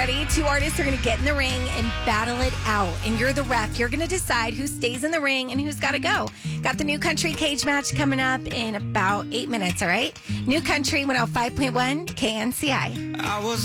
ready? Two artists are going to get in the ring and battle it out. And you're the ref. You're going to decide who stays in the ring and who's got to go. Got the New Country cage match coming up in about 8 minutes, all right? New Country 105.1 KNCI.